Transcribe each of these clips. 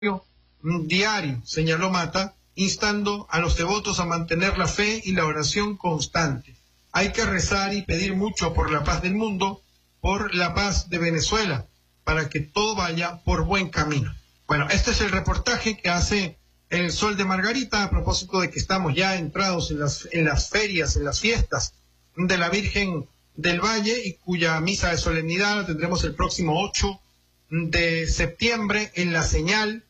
diario, señaló Mata, instando a los devotos a mantener la fe y la oración constante. Hay que rezar y pedir mucho por la paz del mundo, por la paz de Venezuela, para que todo vaya por buen camino. Bueno, este es el reportaje que hace El Sol de Margarita a propósito de que estamos ya entrados en las ferias, en las fiestas de la Virgen del Valle, y cuya misa de solemnidad la tendremos el próximo 8 de septiembre en la señal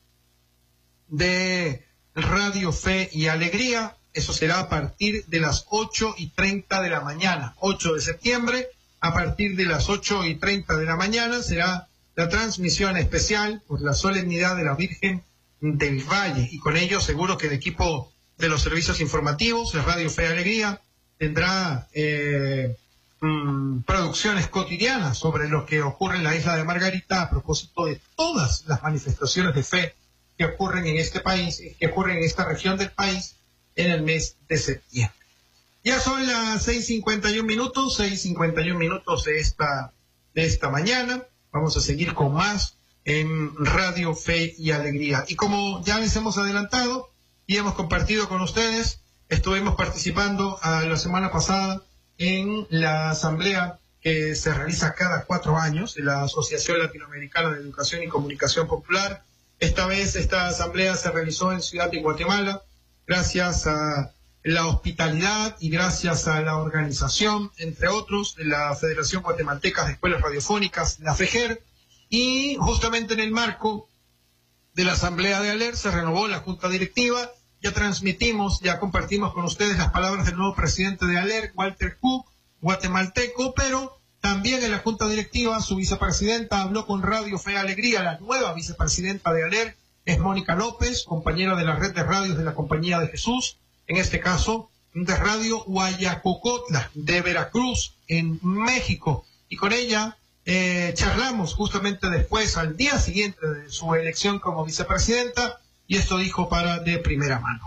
de Radio Fe y Alegría. Eso será a partir de las 8:30 de la mañana. 8 de septiembre, a partir de las 8:30 de la mañana, será la transmisión especial por la solemnidad de la Virgen del Valle. Y con ello seguro que el equipo de los servicios informativos de Radio Fe y Alegría tendrá producciones cotidianas sobre lo que ocurre en la isla de Margarita a propósito de todas las manifestaciones de fe que ocurren en este país, que ocurren en esta región del país en el mes de septiembre. Ya son las 6:51 minutos de esta mañana. Vamos a seguir con más en Radio Fe y Alegría. Y como ya les hemos adelantado y hemos compartido con ustedes, estuvimos participando la semana pasada en la asamblea que se realiza cada 4 años de la Asociación Latinoamericana de Educación y Comunicación Popular. Esta vez esta asamblea se realizó en Ciudad de Guatemala, gracias a la hospitalidad y gracias a la organización, entre otros, de la Federación Guatemalteca de Escuelas Radiofónicas, la FEGER, y justamente en el marco de la asamblea de ALER se renovó la junta directiva. Ya transmitimos, ya compartimos con ustedes las palabras del nuevo presidente de ALER, Walter Cook, guatemalteco, pero también en la junta directiva su vicepresidenta habló con Radio Fe y Alegría. La nueva vicepresidenta de ALER es Mónica López, compañera de la red de radios de la Compañía de Jesús, en este caso de Radio Guayacocotla, de Veracruz, en México. Y con ella charlamos justamente después, al día siguiente de su elección como vicepresidenta, y esto dijo de primera mano.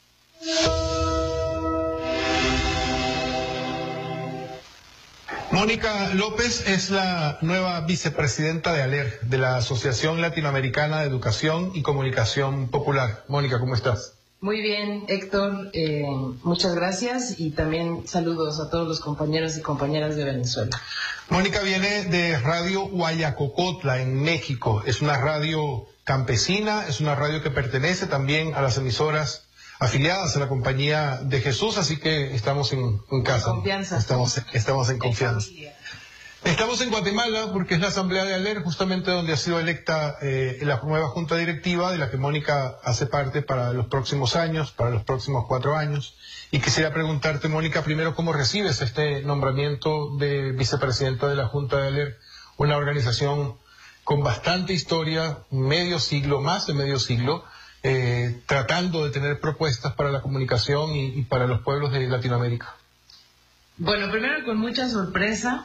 Mónica López es la nueva vicepresidenta de ALER, de la Asociación Latinoamericana de Educación y Comunicación Popular. Mónica, ¿cómo estás? Muy bien, Héctor, muchas gracias y también saludos a todos los compañeros y compañeras de Venezuela. Mónica viene de Radio Guayacocotla, en México. Es una radio campesina, es una radio que pertenece también a las emisoras afiliadas a la Compañía de Jesús, así que estamos en casa. Confianza. Estamos en confianza. Estamos en Guatemala porque es la asamblea de ALER, justamente donde ha sido electa la nueva junta directiva de la que Mónica hace parte para los próximos años, para los próximos 4 años. Y quisiera preguntarte, Mónica, primero, ¿cómo recibes este nombramiento de vicepresidenta de la junta de ALER, una organización con bastante historia, más de medio siglo, tratando de tener propuestas para la comunicación y para los pueblos de Latinoamérica? Bueno, primero con mucha sorpresa,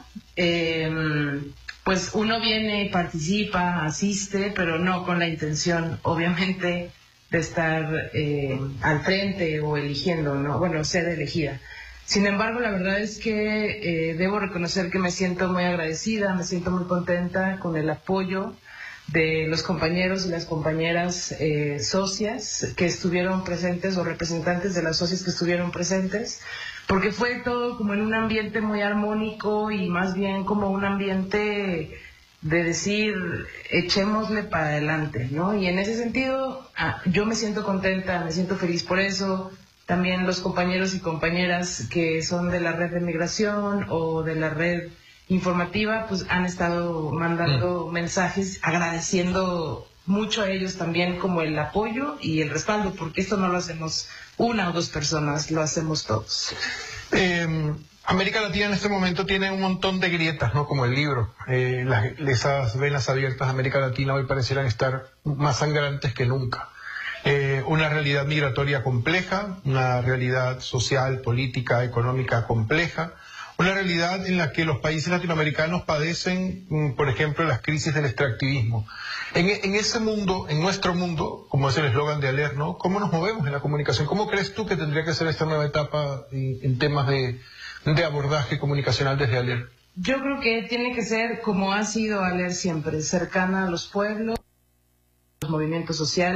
pues uno viene, participa, asiste, pero no con la intención, obviamente, de estar al frente o eligiendo, ¿no? Bueno, ser elegida. Sin embargo, la verdad es que debo reconocer que me siento muy agradecida, me siento muy contenta con el apoyo de los compañeros y las compañeras socias que estuvieron presentes o representantes de las socias que estuvieron presentes, porque fue todo como en un ambiente muy armónico y más bien como un ambiente de decir, echémosle para adelante, ¿no? Y en ese sentido, yo me siento contenta, me siento feliz por eso. También los compañeros y compañeras que son de la red de migración o de la red informativa, pues han estado mandando mensajes agradeciendo mucho a ellos también como el apoyo y el respaldo, porque esto no lo hacemos una o dos personas, lo hacemos todos. América Latina en este momento tiene un montón de grietas, ¿no? Como el libro. Esas venas abiertas de América Latina hoy parecieran estar más sangrantes que nunca. Una realidad migratoria compleja, una realidad social, política, económica compleja, una realidad en la que los países latinoamericanos padecen, por ejemplo, las crisis del extractivismo. En ese mundo, en nuestro mundo, como es el eslogan de ALER, ¿no? ¿Cómo nos movemos en la comunicación? ¿Cómo crees tú que tendría que ser esta nueva etapa en temas de abordaje comunicacional desde ALER? Yo creo que tiene que ser como ha sido ALER siempre, cercana a los pueblos, movimientos sociales.